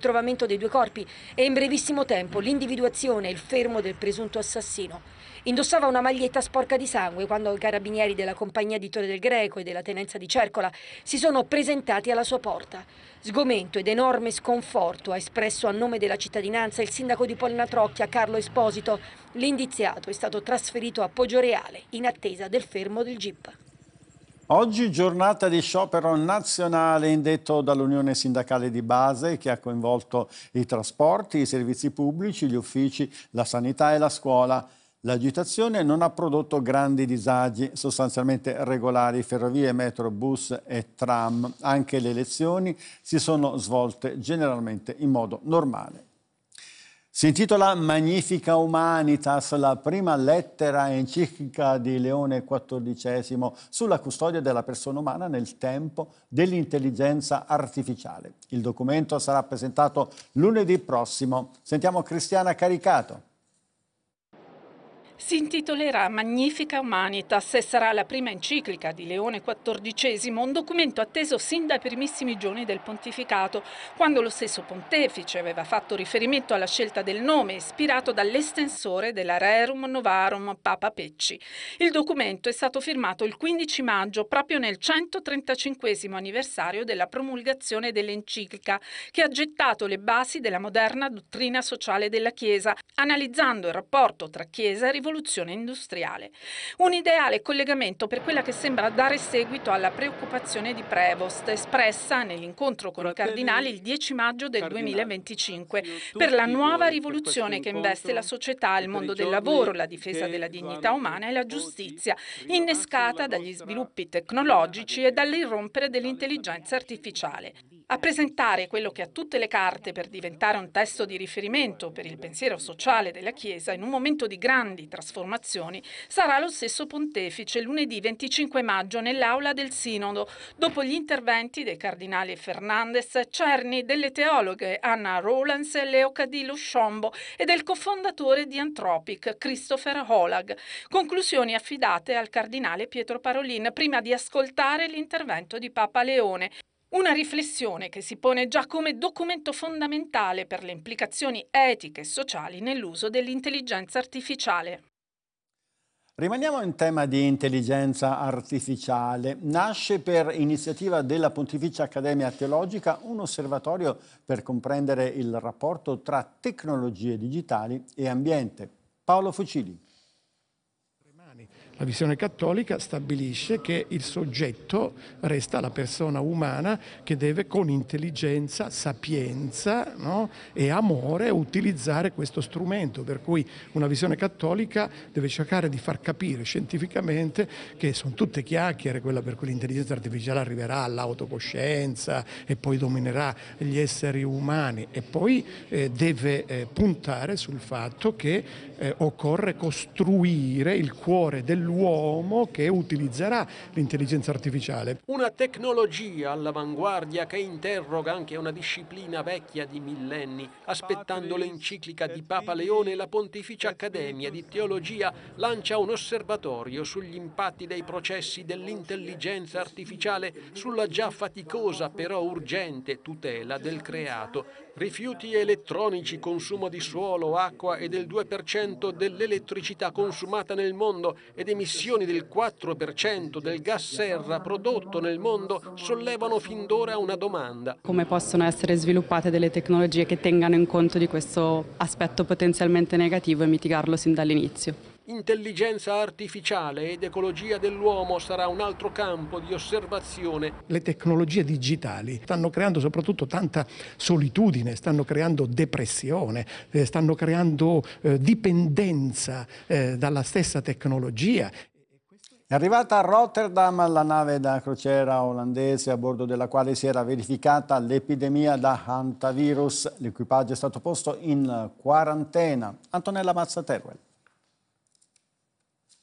ritrovamento dei due corpi e in brevissimo tempo l'individuazione e il fermo del presunto assassino. Indossava una maglietta sporca di sangue quando i carabinieri della compagnia di Torre del Greco e della tenenza di Cercola si sono presentati alla sua porta. Sgomento ed enorme sconforto ha espresso a nome della cittadinanza il sindaco di Pollinatrocchia, Carlo Esposito. L'indiziato è stato trasferito a Poggioreale in attesa del fermo del GIP. Oggi giornata di sciopero nazionale indetto dall'Unione Sindacale di Base che ha coinvolto i trasporti, i servizi pubblici, gli uffici, la sanità e la scuola. L'agitazione non ha prodotto grandi disagi, sostanzialmente regolari, ferrovie, metro, bus e tram. Anche le elezioni si sono svolte generalmente in modo normale. Si intitola Magnifica Humanitas, la prima lettera enciclica di Leone XIV sulla custodia della persona umana nel tempo dell'intelligenza artificiale. Il documento sarà presentato lunedì prossimo. Sentiamo Cristiana Caricato. Si intitolerà Magnifica Humanitas e sarà la prima enciclica di Leone XIV, un documento atteso sin dai primissimi giorni del pontificato, quando lo stesso pontefice aveva fatto riferimento alla scelta del nome ispirato dall'estensore della Rerum Novarum Papa Pecci. Il documento è stato firmato il 15 maggio, proprio nel 135° anniversario della promulgazione dell'enciclica, che ha gettato le basi della moderna dottrina sociale della Chiesa, analizzando il rapporto tra Chiesa e rivoluzione industriale. Un ideale collegamento per quella che sembra dare seguito alla preoccupazione di Prevost, espressa nell'incontro con i cardinali il 10 maggio del 2025, per la nuova rivoluzione che investe la società, il mondo del lavoro, la difesa della dignità umana e la giustizia, innescata dagli sviluppi tecnologici e dall'irrompere dell'intelligenza artificiale. A presentare quello che ha tutte le carte per diventare un testo di riferimento per il pensiero sociale della Chiesa in un momento di grandi trasformazioni sarà lo stesso pontefice lunedì 25 maggio nell'aula del Sinodo, dopo gli interventi dei cardinali Fernandez, Cerni, delle teologhe Anna Rowlands e Leo Cadillo Sciombo e del cofondatore di Anthropic, Christopher Holag. Conclusioni affidate al cardinale Pietro Parolin prima di ascoltare l'intervento di Papa Leone. Una riflessione che si pone già come documento fondamentale per le implicazioni etiche e sociali nell'uso dell'intelligenza artificiale. Rimaniamo in tema di intelligenza artificiale. Nasce per iniziativa della Pontificia Accademia Teologica un osservatorio per comprendere il rapporto tra tecnologie digitali e ambiente. Paolo Fucili. La visione cattolica stabilisce che il soggetto resta la persona umana che deve con intelligenza, sapienza, no? e amore utilizzare questo strumento, per cui una visione cattolica deve cercare di far capire scientificamente che sono tutte chiacchiere, quella per cui l'intelligenza artificiale arriverà all'autocoscienza e poi dominerà gli esseri umani, e poi deve puntare sul fatto che occorre costruire il cuore dell'uomo che utilizzerà l'intelligenza artificiale. Una tecnologia all'avanguardia che interroga anche una disciplina vecchia di millenni. Aspettando l'enciclica di Papa Leone, la Pontificia Accademia di Teologia lancia un osservatorio sugli impatti dei processi dell'intelligenza artificiale sulla già faticosa però urgente tutela del creato. Rifiuti elettronici, consumo di suolo, acqua e del 2% dell'elettricità consumata nel mondo ed emissioni del 4% del gas serra prodotto nel mondo sollevano fin d'ora una domanda. Come possono essere sviluppate delle tecnologie che tengano in conto di questo aspetto potenzialmente negativo e mitigarlo sin dall'inizio? Intelligenza artificiale ed ecologia dell'uomo sarà un altro campo di osservazione. Le tecnologie digitali stanno creando soprattutto tanta solitudine, stanno creando depressione, stanno creando dipendenza dalla stessa tecnologia. È arrivata a Rotterdam la nave da crociera olandese a bordo della quale si era verificata l'epidemia da hantavirus. L'equipaggio è stato posto in quarantena. Antonella Mazzaterwell.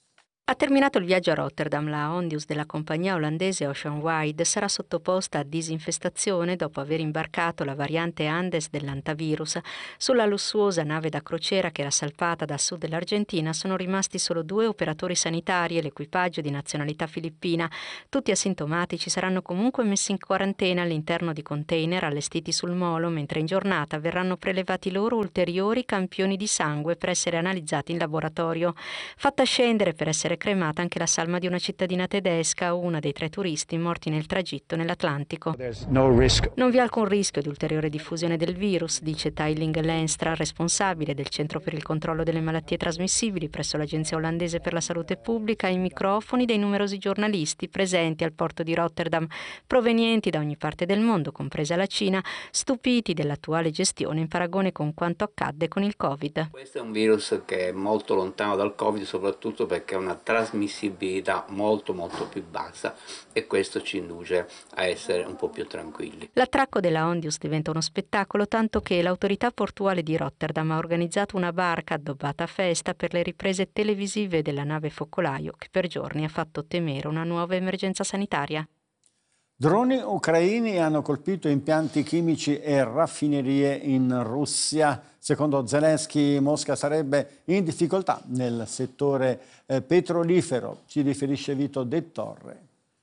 Ha terminato il viaggio a Rotterdam, la Ondius della compagnia olandese Ocean Wide sarà sottoposta a disinfestazione dopo aver imbarcato la variante Andes dell'antavirus. Sulla lussuosa nave da crociera che era salpata dal sud dell'Argentina sono rimasti solo 2 operatori sanitari e l'equipaggio di nazionalità filippina. Tutti asintomatici saranno comunque messi in quarantena all'interno di container allestiti sul molo, mentre in giornata verranno prelevati loro ulteriori campioni di sangue per essere analizzati in laboratorio. Fatta scendere per essere cremata anche la salma di una cittadina tedesca, una dei 3 turisti morti nel tragitto nell'Atlantico. Non vi è alcun rischio di ulteriore diffusione del virus, dice Teiling Lenstra, responsabile del Centro per il controllo delle malattie trasmissibili presso l'Agenzia olandese per la salute pubblica, ai microfoni dei numerosi giornalisti presenti al porto di Rotterdam, provenienti da ogni parte del mondo, compresa la Cina, stupiti dell'attuale gestione in paragone con quanto accadde con il Covid. Questo è un virus che è molto lontano dal Covid, soprattutto perché ha una trasmissibilità molto più bassa, e questo ci induce a essere un po' più tranquilli. L'attracco della Ondius diventa uno spettacolo, tanto che l'autorità portuale di Rotterdam ha organizzato una barca addobbata a festa per le riprese televisive della nave focolaio, che per giorni ha fatto temere una nuova emergenza sanitaria. Droni ucraini hanno colpito impianti chimici e raffinerie in Russia. Secondo Zelensky, Mosca sarebbe in difficoltà nel settore petrolifero, ci riferisce Vito De Torre.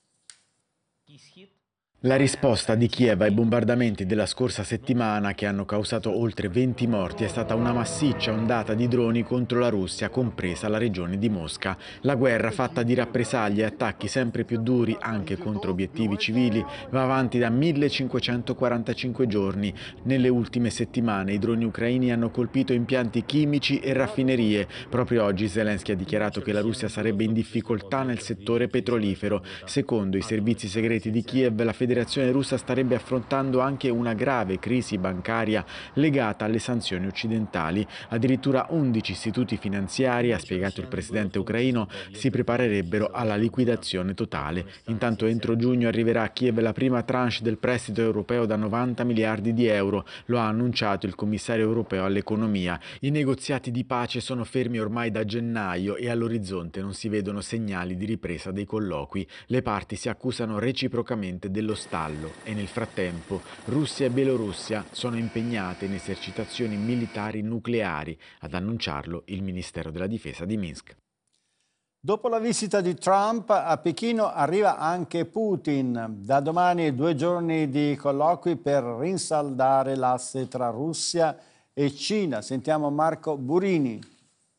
La risposta di Kiev ai bombardamenti della scorsa settimana, che hanno causato oltre 20 morti, è stata una massiccia ondata di droni contro la Russia, compresa la regione di Mosca. La guerra, fatta di rappresaglie e attacchi sempre più duri anche contro obiettivi civili, va avanti da 1545 giorni. Nelle ultime settimane i droni ucraini hanno colpito impianti chimici e raffinerie. Proprio oggi Zelensky ha dichiarato che la Russia sarebbe in difficoltà nel settore petrolifero. Secondo i servizi segreti di Kiev, la Federazione russa starebbe affrontando anche una grave crisi bancaria legata alle sanzioni occidentali. Addirittura 11 istituti finanziari, ha spiegato il presidente ucraino, si preparerebbero alla liquidazione totale. Intanto entro giugno arriverà a Kiev la prima tranche del prestito europeo da 90 miliardi di euro, lo ha annunciato il commissario europeo all'economia. I negoziati di pace sono fermi ormai da gennaio e all'orizzonte non si vedono segnali di ripresa dei colloqui. Le parti si accusano reciprocamente dello stallo e nel frattempo Russia e Bielorussia sono impegnate in esercitazioni militari nucleari, ad annunciarlo il Ministero della Difesa di Minsk. Dopo la visita di Trump a Pechino arriva anche Putin. Da domani 2 giorni di colloqui per rinsaldare l'asse tra Russia e Cina. Sentiamo Marco Burini.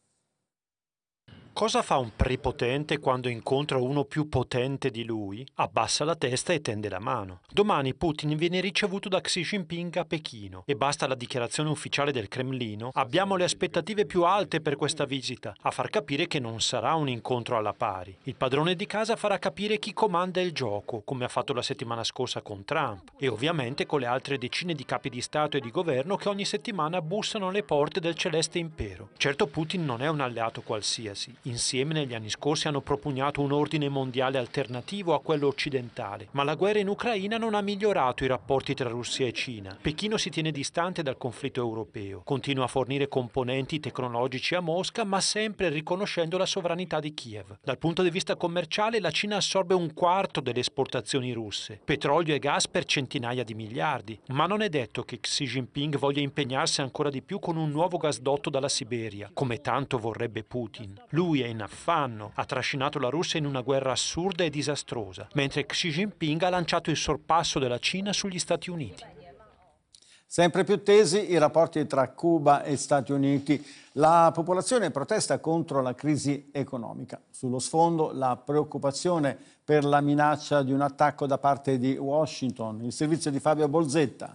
Cosa fa un prepotente quando incontra uno più potente di lui? Abbassa la testa e tende la mano. Domani Putin viene ricevuto da Xi Jinping a Pechino e basta la dichiarazione ufficiale del Cremlino. Abbiamo le aspettative più alte per questa visita, a far capire che non sarà un incontro alla pari. Il padrone di casa farà capire chi comanda il gioco, come ha fatto la settimana scorsa con Trump, e ovviamente con le altre decine di capi di Stato e di governo che ogni settimana bussano alle porte del celeste impero. Certo, Putin non è un alleato qualsiasi. Insieme negli anni scorsi hanno propugnato un ordine mondiale alternativo a quello occidentale, ma la guerra in Ucraina non ha migliorato i rapporti tra Russia e Cina. Pechino si tiene distante dal conflitto europeo, continua a fornire componenti tecnologici a Mosca, ma sempre riconoscendo la sovranità di Kiev. Dal punto di vista commerciale, la Cina assorbe 1/4 delle esportazioni russe, petrolio e gas per centinaia di miliardi, ma non è detto che Xi Jinping voglia impegnarsi ancora di più con un nuovo gasdotto dalla Siberia, come tanto vorrebbe Putin. Lui è in affanno, ha trascinato la Russia in una guerra assurda e disastrosa, mentre Xi Jinping ha lanciato il sorpasso della Cina sugli Stati Uniti. Sempre più tesi i rapporti tra Cuba e Stati Uniti. La popolazione protesta contro la crisi economica. Sullo sfondo la preoccupazione per la minaccia di un attacco da parte di Washington. Il servizio di Fabio Bolzetta.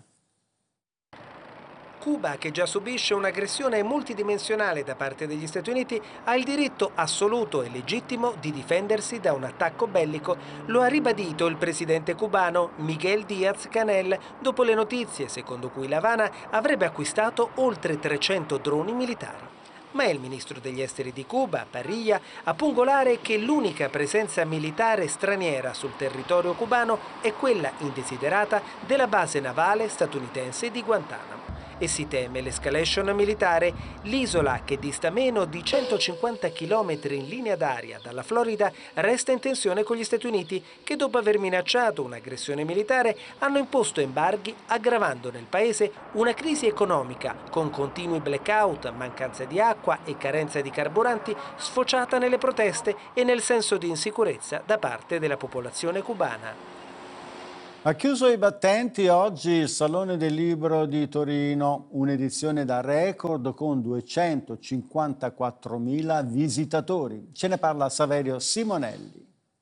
Cuba, che già subisce un'aggressione multidimensionale da parte degli Stati Uniti, ha il diritto assoluto e legittimo di difendersi da un attacco bellico. Lo ha ribadito il presidente cubano Miguel Díaz-Canel dopo le notizie secondo cui l'Havana avrebbe acquistato oltre 300 droni militari. Ma è il ministro degli esteri di Cuba, Parrilla, a pungolare che l'unica presenza militare straniera sul territorio cubano è quella indesiderata della base navale statunitense di Guantánamo. e si teme l'escalation militare. L'isola, che dista meno di 150 km in linea d'aria dalla Florida, resta in tensione con gli Stati Uniti, che dopo aver minacciato un'aggressione militare hanno imposto embarghi, aggravando nel paese una crisi economica con continui blackout, mancanza di acqua e carenza di carburanti, sfociata nelle proteste e nel senso di insicurezza da parte della popolazione cubana. Ha chiuso i battenti oggi il Salone del Libro di Torino, un'edizione da record con 254.000 visitatori. Ce ne parla Saverio Simonelli.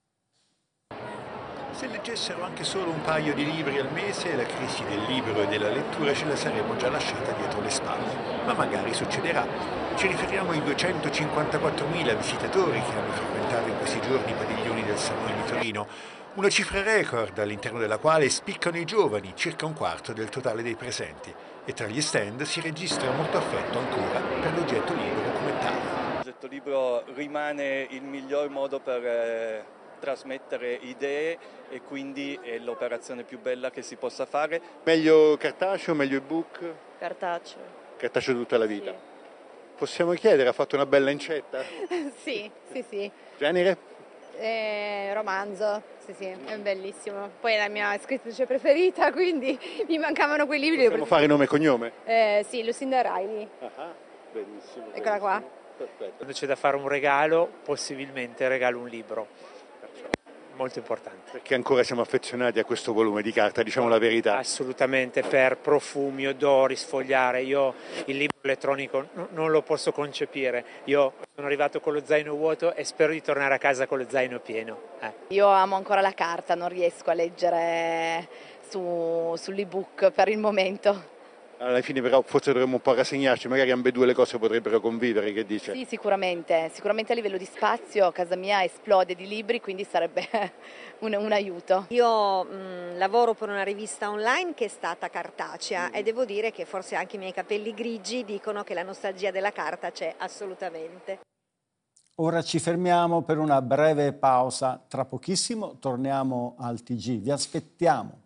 Se leggessero anche solo un paio di libri al mese, la crisi del libro e della lettura ce la saremmo già lasciata dietro le spalle. Ma magari succederà. Ci riferiamo ai 254.000 visitatori che hanno frequentato in questi giorni i padiglioni del Salone di Torino. Una cifra record all'interno della quale spiccano i giovani, circa un quarto del totale dei presenti. E tra gli stand si registra molto affetto ancora per l'oggetto libro come tale. L'oggetto libro rimane il miglior modo per trasmettere idee e quindi è l'operazione più bella che si possa fare. Meglio cartaceo, meglio ebook? Cartaceo. Cartaceo tutta la vita? Sì. Possiamo chiedere, ha fatto una bella incetta? Sì. Genere? Romanzo, sì, è bellissimo. Poi è la mia scrittrice preferita, quindi mi mancavano quei libri. Possiamo fare nome e cognome? Sì, Lucinda Riley. Benissimo. Eccola qua. Perfetto. Quando c'è da fare un regalo, possibilmente regalo un libro. Molto importante. Perché ancora siamo affezionati a questo volume di carta, diciamo la verità. Assolutamente, per profumi, odori, sfogliare. Io il libro elettronico non lo posso concepire. Io sono arrivato con lo zaino vuoto e spero di tornare a casa con lo zaino pieno. Io amo ancora la carta, non riesco a leggere sull'ebook per il momento. Alla fine però forse dovremmo un po' rassegnarci, magari ambedue le cose potrebbero convivere, che dice? Sì, sicuramente a livello di spazio casa mia esplode di libri, quindi sarebbe un aiuto. Io lavoro per una rivista online che è stata cartacea e devo dire che forse anche i miei capelli grigi dicono che la nostalgia della carta c'è assolutamente. Ora ci fermiamo per una breve pausa, tra pochissimo torniamo al TG, vi aspettiamo.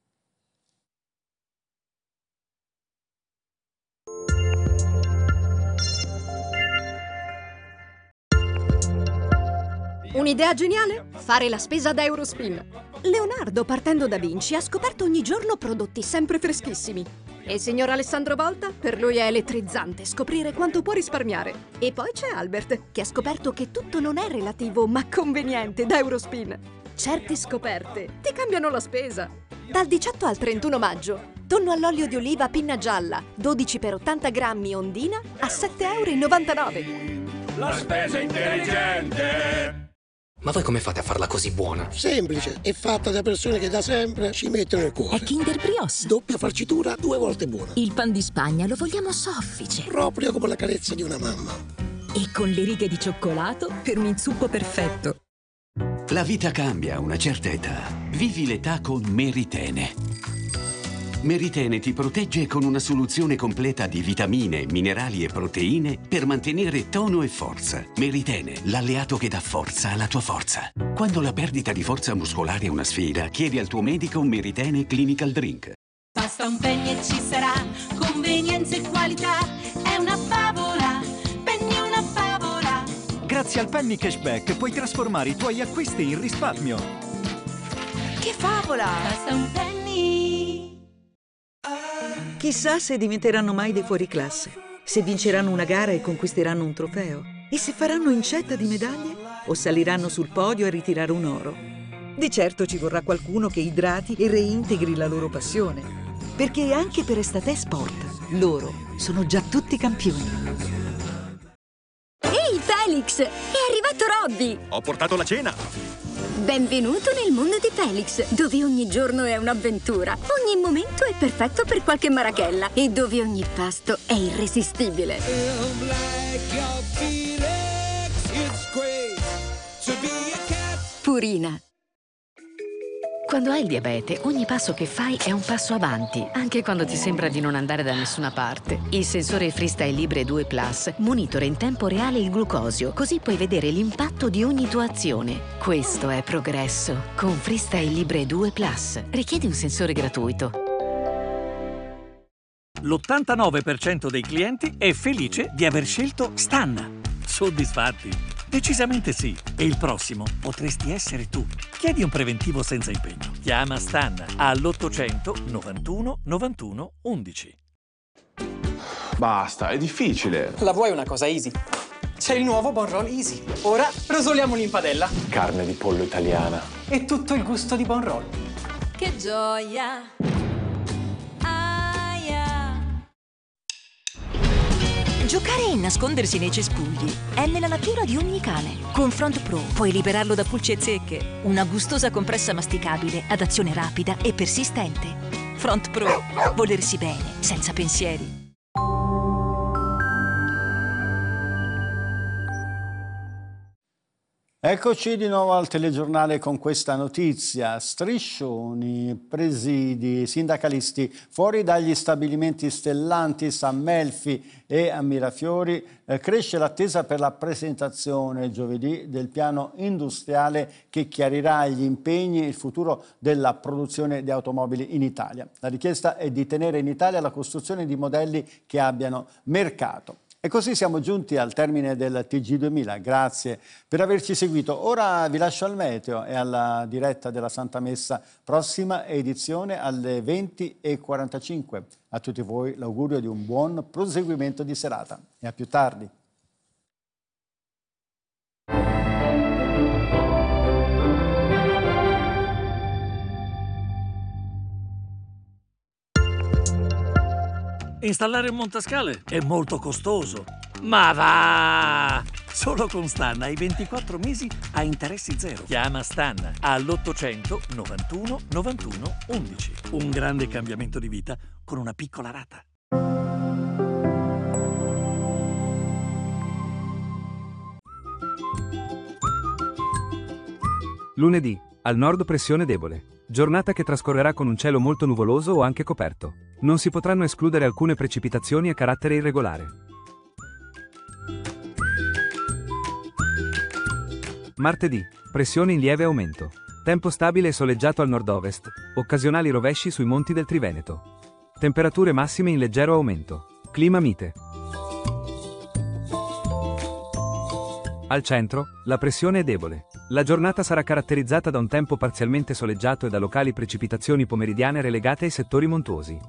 Un'idea geniale? Fare la spesa da Eurospin. Leonardo, partendo da Vinci, ha scoperto ogni giorno prodotti sempre freschissimi. E il signor Alessandro Volta? Per lui è elettrizzante scoprire quanto può risparmiare. E poi c'è Albert, che ha scoperto che tutto non è relativo, ma conveniente da Eurospin. Certe scoperte ti cambiano la spesa. Dal 18 al 31 maggio, tonno all'olio di oliva pinna gialla, 12 per 80 grammi ondina, a 7,99 €. La spesa intelligente! Ma voi come fate a farla così buona? Semplice, è fatta da persone che da sempre ci mettono il cuore. È Kinder Brioche. Doppia farcitura, 2 volte buona. Il pan di Spagna lo vogliamo soffice. Proprio come la carezza di una mamma. E con le righe di cioccolato per un inzuppo perfetto. La vita cambia a una certa età. Vivi l'età con Meritene. Meritene ti protegge con una soluzione completa di vitamine, minerali e proteine per mantenere tono e forza. Meritene, l'alleato che dà forza alla tua forza. Quando la perdita di forza muscolare è una sfida, chiedi al tuo medico un Meritene Clinical Drink. Basta un penny e ci sarà convenienza e qualità. È una favola, penny è una favola. Grazie al Penny Cashback puoi trasformare i tuoi acquisti in risparmio. Che favola! Basta un penny. Chissà se diventeranno mai dei fuoriclasse, se vinceranno una gara e conquisteranno un trofeo, e se faranno incetta di medaglie o saliranno sul podio a ritirare un oro. Di certo ci vorrà qualcuno che idrati e reintegri la loro passione, perché anche per Estate Sport loro sono già tutti campioni. Ehi Felix, è arrivato Robby! Ho portato la cena! Benvenuto nel mondo di Felix, dove ogni giorno è un'avventura, ogni momento è perfetto per qualche marachella e dove ogni pasto è irresistibile. Purina. Quando hai il diabete, ogni passo che fai è un passo avanti, anche quando ti sembra di non andare da nessuna parte. Il sensore Freestyle Libre 2 Plus monitora in tempo reale il glucosio, così puoi vedere l'impatto di ogni tua azione. Questo è progresso. Con Freestyle Libre 2 Plus. Richiedi un sensore gratuito. l'89% dei clienti è felice di aver scelto Stanna. Soddisfatti? Decisamente sì. E il prossimo potresti essere tu. Chiedi un preventivo senza impegno. Chiama Stanna all'800 91 91 11. Basta, è difficile. La vuoi una cosa easy? C'è il nuovo Bonroll Easy. Ora rosoliamolo in padella. Carne di pollo italiana. E tutto il gusto di Bonroll. Che gioia! Giocare e nascondersi nei cespugli è nella natura di ogni cane. Con Front Pro puoi liberarlo da pulci e zecche. Una gustosa compressa masticabile ad azione rapida e persistente. Front Pro. Volersi bene, senza pensieri. Eccoci di nuovo al telegiornale con questa notizia. Striscioni, presidi, sindacalisti fuori dagli stabilimenti Stellantis a Melfi e a Mirafiori. Cresce l'attesa per la presentazione giovedì del piano industriale che chiarirà gli impegni e il futuro della produzione di automobili in Italia. La richiesta è di tenere in Italia la costruzione di modelli che abbiano mercato. E così siamo giunti al termine del TG2000, grazie per averci seguito. Ora vi lascio al meteo e alla diretta della Santa Messa, prossima edizione alle 20:45. A tutti voi l'augurio di un buon proseguimento di serata e a più tardi. Installare un montascale è molto costoso. Ma va! Solo con Stanna hai 24 mesi a interessi zero. Chiama Stanna all'800 91 91 11. Un grande cambiamento di vita con una piccola rata. Lunedì, al nord pressione debole. Giornata che trascorrerà con un cielo molto nuvoloso o anche coperto. Non si potranno escludere alcune precipitazioni a carattere irregolare. Martedì, pressione in lieve aumento. Tempo stabile e soleggiato al nord-ovest, occasionali rovesci sui monti del Triveneto. Temperature massime in leggero aumento. Clima mite. Al centro, la pressione è debole. La giornata sarà caratterizzata da un tempo parzialmente soleggiato e da locali precipitazioni pomeridiane relegate ai settori montuosi.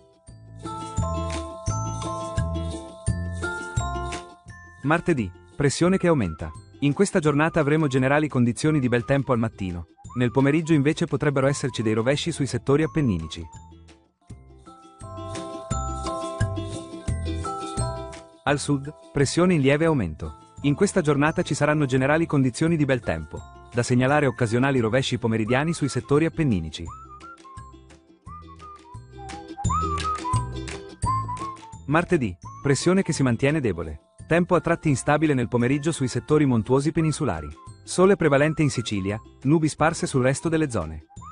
Martedì, pressione che aumenta. In questa giornata avremo generali condizioni di bel tempo al mattino. Nel pomeriggio invece potrebbero esserci dei rovesci sui settori appenninici. Al sud, pressione in lieve aumento. In questa giornata ci saranno generali condizioni di bel tempo, da segnalare occasionali rovesci pomeridiani sui settori appenninici. Martedì, pressione che si mantiene debole. Tempo a tratti instabile nel pomeriggio sui settori montuosi peninsulari. Sole prevalente in Sicilia, nubi sparse sul resto delle zone.